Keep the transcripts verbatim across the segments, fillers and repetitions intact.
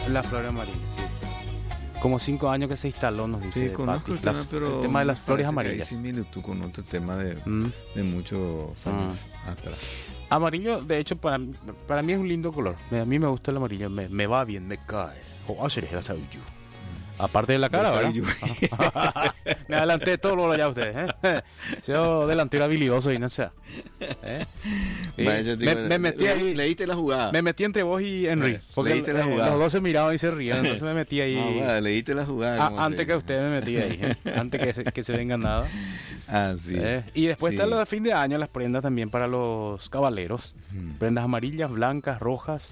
La flor amarilla, sí. Como cinco años que se instaló, nos dice. Sí, conozco Pati, el tema, las- pero el tema de las flores parece que amarillas. Hay similitud con otro tema de, Mm. de muchos años Ah. atrás. Amarillo, de hecho, para, mí- para mí es un lindo color. Me- A mí me gusta el amarillo, me, me va bien, me cae. O hacer el sayuyu. Aparte de la cara, ¿verdad? Me adelanté todo lo ya ustedes, ¿eh? Yo delantero habilidoso y no sé. ¿eh? Sí. Vaya, me, digo, me metí le- ahí, Leíste la jugada. me metí entre vos y Henry. Eh, Porque leíste la eh, jugada. los dos se miraban y se rían, entonces me metí ahí. No, bueno, leíste la jugada. a- como se antes que dice. ustedes me metí ahí, ¿eh? Antes que se, que se vengan nada. Ah, sí. ¿eh? Y después Sí. está lo de fin de año, las prendas también para los caballeros. Mm. Prendas amarillas, blancas, rojas.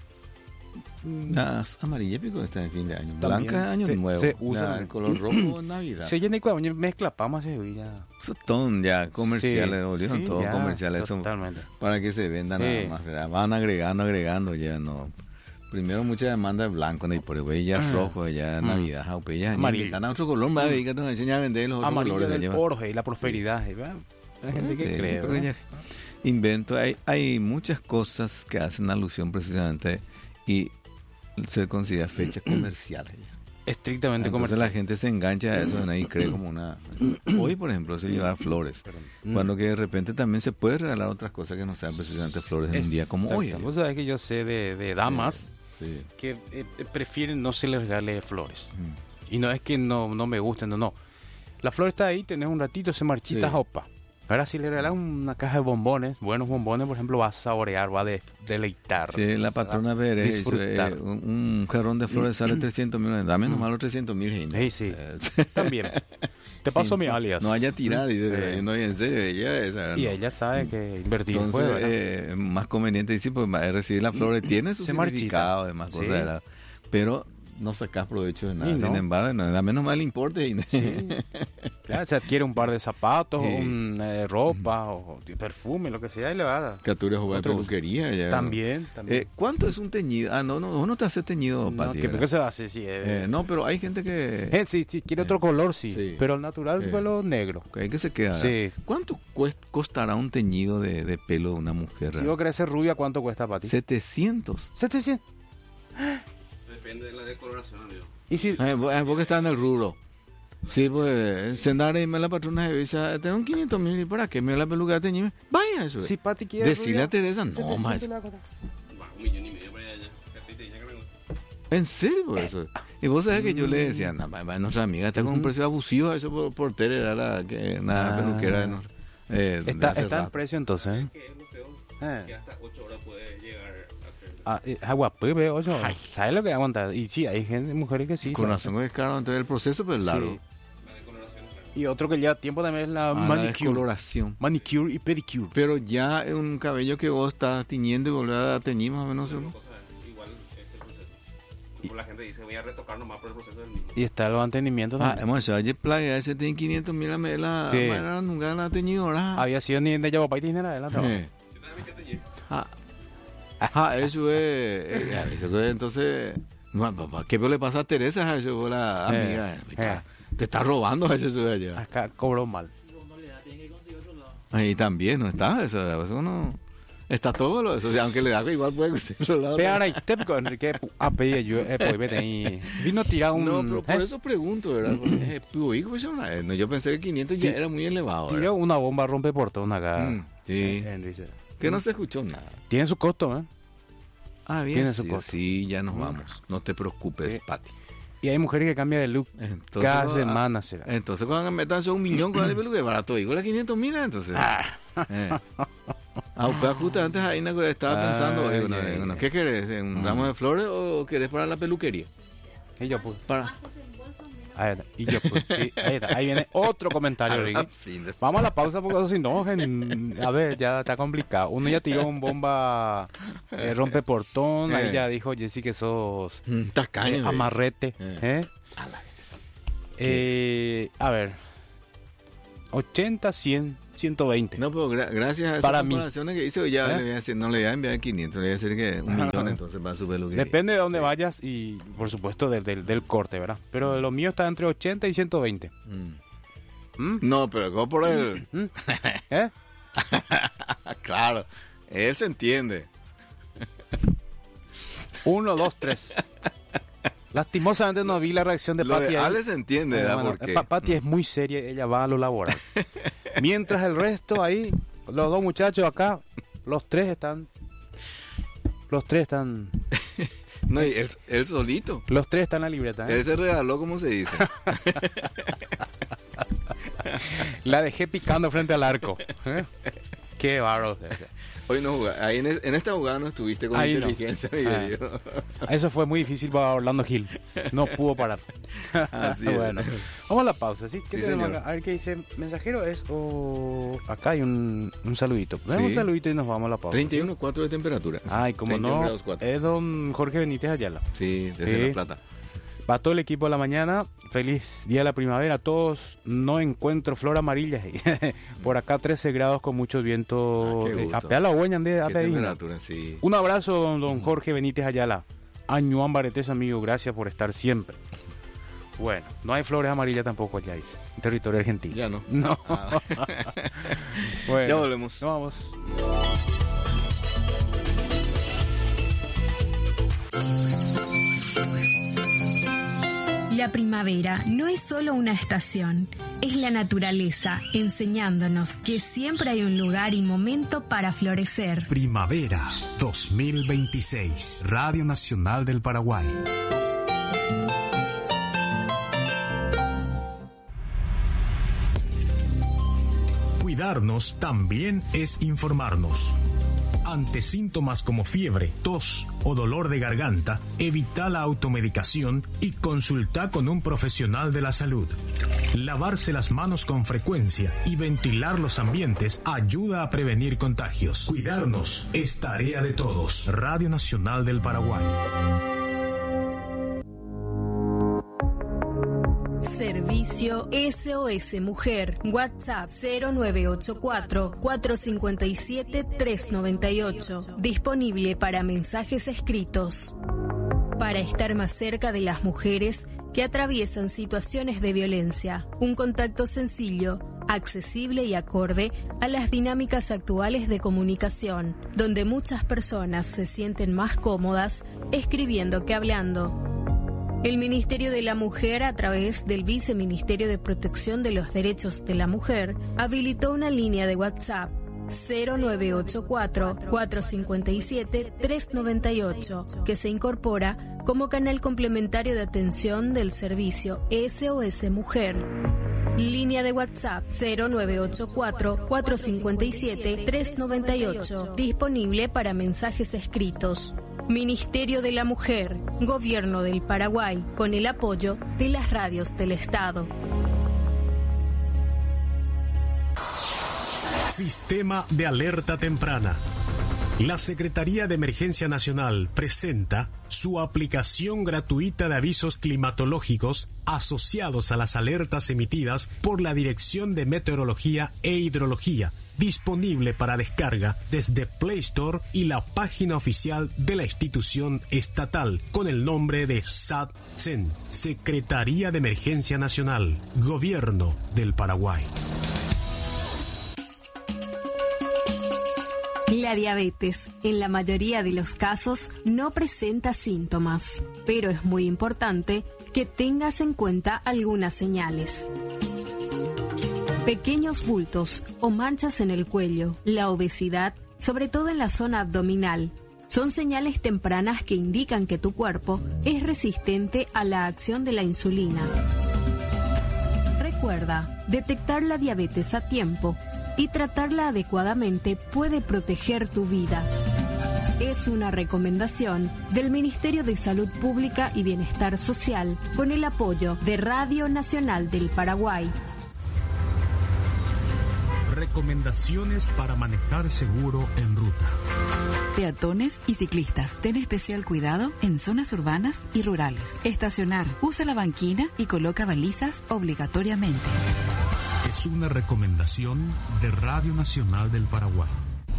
Las amarillas pico está en fin de año. También Blanca es año se- nuevo. se usa. La- el color rojo Navidad. Se llena y cuando mezcla pamas se ya. Son ya comerciales, Sí, boludo, son sí, todos ya, comerciales. Son Totalmente. para que se vendan Sí. nada más. ¿verdad? Van agregando, agregando ya no. Primero mucha demanda de blanco, y por ya Ah. rojo, ya Mm. Navidad, jaupe, ya Amarillo. inventan a otro color, va a ver que te van a enseñar a vender los otros Amarillo colores. del ya. oro y la prosperidad. ¿verdad? Hay gente que Sí, cree. pero ¿verdad? ya invento, hay, hay muchas cosas que hacen alusión precisamente y se considera fechas comerciales. ya. Estrictamente Entonces comercial. la gente se engancha a eso y cree como una... Hoy, por ejemplo, se llevar flores. Mm. Cuando que de repente también se puede regalar otras cosas que no sean precisamente flores en un día como hoy. Exacto. Vos sabés que yo sé de, de damas Sí. que eh, eh, prefieren no se les regale flores. Mm. Y no es que no, no me gusten, no, no. La flor está ahí, tenés un ratito, se marchita, Sí. opa. Ahora si le regalas una caja de bombones, buenos bombones, por ejemplo, va a saborear, va a de- deleitar. Sí, la patrona Pérez, disfrutar. eh, un, un jarrón de flores sale trescientos mil, dame nomás los trescientos mil. Sí, sí. También. Te paso mi alias. No haya tirar, y Sí. no, en serio, ella esa, Y no. ella sabe que invertir Entonces, puede, ¿verdad? eh, más conveniente decir, pues ma- recibir las flores tiene su Se significado, marchita. demás Sí. cosas, ¿verdad? Pero no sacás provecho de nada. Y no. Sin embargo, no, a menos mal importe. Y... Sí. Claro, se adquiere un par de zapatos, Sí. un, eh, ropa, o perfume, lo que sea, y le va a dar. Captura jugar Otro- peluquería. Ya. También, también. Eh, ¿Cuánto es un teñido? Ah, no, no, vos no te haces teñido, no, Pati, ¿qué, ¿verdad? ¿qué se va a hacer? Sí, eh, Eh, no, pero hay gente que... eh, sí, sí, quiere otro color, sí, Sí. pero el natural Eh. fue lo negro. Hay que se queda. Sí. ¿Cuánto cuest- costará un teñido de, de pelo de una mujer? Si vos querés ser rubia, ¿cuánto cuesta para ti? setecientos. setecientos. Depende de la decoloración, amigo. Y si... Eh, vos, eh, vos que estás en el rubro. Sí, pues, Sendara y me la patrona de dice, tengo quinientos mil, ¿y para qué? Me la peluca teñime. Vaya eso. Si Pati quiere Decirle rubia, a Teresa, no, setecientos más. le va a costar. Va, un millón y medio para allá. Casi te dije que vengo. En serio, pues, eso. Y vos sabés que yo le decía, no, va, va, nuestra amiga está con un Ujú. precio abusivo, eso por, por Tere, era la que, una Ah. peluquera de, nos- eh, de Está, hace está en rato. precio entonces, ¿eh? Que es lo peor. Eh. Que hasta ocho horas puede llegar a hacer. Ah, eh, agua, pues, ve, ocho. ¿Sabes lo que aguanta? Y sí, hay gente, mujeres que sí. Con claro. razón es caro, entonces el proceso pues largo. Sí. La decoloración, claro. Y otro que lleva tiempo también es la Ah, la manicure. descoloración. Manicure y pedicure. Pero ya es un cabello que vos estás tiñendo y volver a teñir más o menos. Pero ¿no? cosas, igual es el proceso. Como la gente dice, voy a retocar nomás por el proceso del mismo. Y está el mantenimiento Ah, también. hemos hecho ayer playa, ese tiene quinientos mil a me la, Sí. la nunca la teñidora. Había sido ni de Yabapay ni nada de la trabajo. Eh. Yo también que te llevo. Ah, ah, eso es. eh, ya, eso que entonces. No, papá, ¿qué le pasa a Teresa? Eso la amiga. Eh, eh, eh. Te está robando eso de allá. Acá cobró mal. Ahí también, ¿no está? Eso, eso no. Está todo lo eso. Aunque le da igual puede conseguir otro lado. Pero ahora, te pico, Enrique, a pedir yo, eh, pues vete ahí. Vino a tirar un. No, pero por eh, eso pregunto, ¿verdad? Porque, eh, pues, hijo, eso no- no, yo pensé que quinientos ya Sí. era muy elevado. Tiró ¿verdad? una bomba rompe portón acá. Mm, sí. Eh, Henry dice. Que no se escuchó nada. Tiene su costo, ¿eh? Ah, bien. Tiene su Sí, costo. sí, ya nos vamos. No te preocupes, Sí. Pati. Y hay mujeres que cambian de look Entonces, cada ah, semana, será. Entonces, cuando metan eso un millón con el peluque, barato, digo, la quinientos mil, entonces. Eh. Ah, pues justamente ahí Naco, estaba Ay, pensando, digo, no, ay, digo, no, ay. ¿qué querés? ¿Un ramo de flores o querés para la peluquería? Y yo, pues. Para. Ahí está. Y yo, pues, sí. Ahí está. Ahí viene otro comentario, Ricky. Fin de Vamos a la pausa porque si no, gen- a ver, ya está complicado. Uno ya tiró un bomba eh, rompe portón, ahí Eh. ya dijo Jessy que sos Mm, tacaño, eh, güey. amarrete. Eh. ¿eh? A la vez. Eh, a ver, ochenta, cien, ciento veinte. No, pero gra- gracias a esas Para mí. comparaciones que hice, ya ¿Eh? le voy a decir, no le voy a enviar quinientos, le voy a decir que un Ajá. millón entonces para su peluquería. Depende de dónde vayas y, por supuesto, del, del, del corte, ¿verdad? Pero lo mío está entre ochenta y ciento veinte. Mm. ¿Mm? No, pero como por el... ¿Mm? ¿Eh? Claro, él se entiende. Uno, dos, tres. Lastimosamente no vi la reacción de Lo Pati. de ahí. Ale se entiende, Eh, ¿verdad? bueno, Porque Pa- Pati es muy seria, ella va a lo laboral. Mientras el resto ahí, los dos muchachos acá, los tres están... Los tres están... no, y él, él solito. Los tres están en la libreta. ¿eh? Él se regaló, como se dice. La dejé picando frente al arco. ¿eh? Qué bárbaro. Hoy no jugaste. Ahí en, es- en esta jugada no estuviste con Ahí no. inteligencia, mi Ah. querido. Eso fue muy difícil para Orlando Gil. No pudo parar. Así es. Bueno, vamos a la pausa. ¿sí? ¿Qué Sí, tenemos señor. acá? A ver qué dice. Mensajero es. Oh, acá hay un, un saludito. Dame Sí. un saludito y nos vamos a la pausa. treinta y uno punto cuatro de temperatura. Ay, como treinta y uno no. grados cuatro. Es don Jorge Benítez Ayala. Sí, desde Sí. La Plata. Para todo el equipo de la mañana, feliz día de la primavera a todos. No encuentro flor amarilla. Por acá trece grados con mucho viento. Ah, qué gusto. Apea la hueña de ¿Qué apea digna. temperatura? Sí. Un abrazo, don, don Jorge Benítez Ayala. Añuan Baretes, amigo. Gracias por estar siempre. Bueno, no hay flores amarillas tampoco allá, dice. En territorio argentino. Ya no. No. Ah. Bueno, Ya volvemos. nos vamos. La primavera no es solo una estación, es la naturaleza enseñándonos que siempre hay un lugar y momento para florecer. Primavera dos mil veintiséis, Radio Nacional del Paraguay. Cuidarnos también es informarnos. Ante síntomas como fiebre, tos o dolor de garganta, evita la automedicación y consulta con un profesional de la salud. Lavarse las manos con frecuencia y ventilar los ambientes ayuda a prevenir contagios. Cuidarnos es tarea de todos. Radio Nacional del Paraguay. Servicio S O S Mujer. WhatsApp cero nueve ocho cuatro, cuatro cinco siete, tres nueve ocho. Disponible para mensajes escritos. Para estar más cerca de las mujeres que atraviesan situaciones de violencia. Un contacto sencillo, accesible y acorde a las dinámicas actuales de comunicación, donde muchas personas se sienten más cómodas escribiendo que hablando. El Ministerio de la Mujer, a través del Viceministerio de Protección de los Derechos de la Mujer, habilitó una línea de WhatsApp cero nueve ocho cuatro, cuatro cinco siete, tres nueve ocho, que se incorpora como canal complementario de atención del servicio S O S Mujer. Línea de WhatsApp cero nueve ocho cuatro, cuatro cinco siete, tres nueve ocho, disponible para mensajes escritos. Ministerio de la Mujer, Gobierno del Paraguay, con el apoyo de las radios del Estado. Sistema de Alerta Temprana. La Secretaría de Emergencia Nacional presenta su aplicación gratuita de avisos climatológicos asociados a las alertas emitidas por la Dirección de Meteorología e Hidrología, disponible para descarga desde Play Store y la página oficial de la institución estatal con el nombre de SATCEN, Secretaría de Emergencia Nacional, Gobierno del Paraguay. La diabetes, en la mayoría de los casos, no presenta síntomas, pero es muy importante que tengas en cuenta algunas señales. Pequeños bultos o manchas en el cuello, la obesidad, sobre todo en la zona abdominal, son señales tempranas que indican que tu cuerpo es resistente a la acción de la insulina. Recuerda, detectar la diabetes a tiempo y tratarla adecuadamente puede proteger tu vida. Es una recomendación del Ministerio de Salud Pública y Bienestar Social con el apoyo de Radio Nacional del Paraguay. Recomendaciones para manejar seguro en ruta. Peatones y ciclistas, ten especial cuidado en zonas urbanas y rurales. Estacionar, usa la banquina y coloca balizas obligatoriamente. Es una recomendación de Radio Nacional del Paraguay.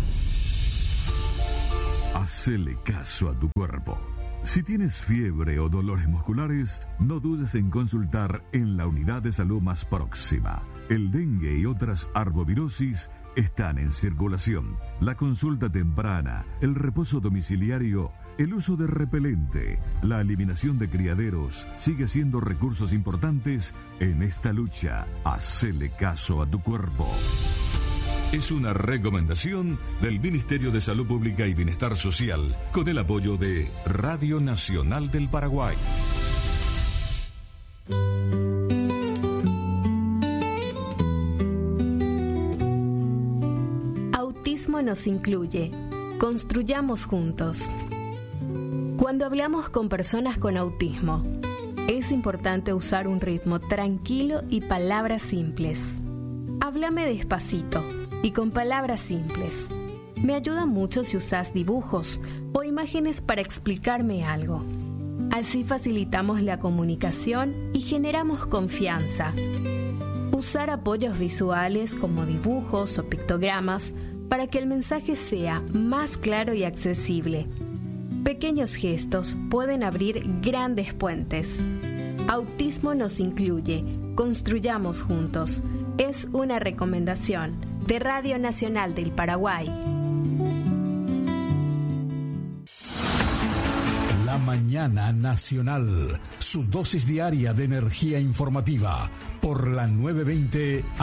Hacele caso a tu cuerpo. Si tienes fiebre o dolores musculares, no dudes en consultar en la unidad de salud más próxima. El dengue y otras arbovirosis están en circulación. La consulta temprana, el reposo domiciliario El uso de repelente, la eliminación de criaderos, sigue siendo recursos importantes en esta lucha. Hacele caso a tu cuerpo. Es una recomendación del Ministerio de Salud Pública y Bienestar Social, con el apoyo de Radio Nacional del Paraguay. Autismo nos incluye. Construyamos juntos. Cuando hablamos con personas con autismo, es importante usar un ritmo tranquilo y palabras simples. Háblame despacito y con palabras simples. Me ayuda mucho si usas dibujos o imágenes para explicarme algo. Así facilitamos la comunicación y generamos confianza. Usar apoyos visuales como dibujos o pictogramas para que el mensaje sea más claro y accesible. Pequeños gestos pueden abrir grandes puentes. Autismo nos incluye. Construyamos juntos. Es una recomendación de Radio Nacional del Paraguay. La Mañana Nacional, su dosis diaria de energía informativa por la nueve veinte